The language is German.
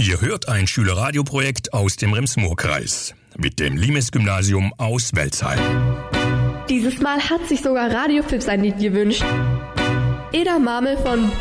Ihr hört ein Schülerradioprojekt aus dem Rems-Murr-Kreis mit dem Limes-Gymnasium aus Welzheim. Dieses Mal hat sich sogar Radio Fips ein Lied gewünscht. Eda Marmel von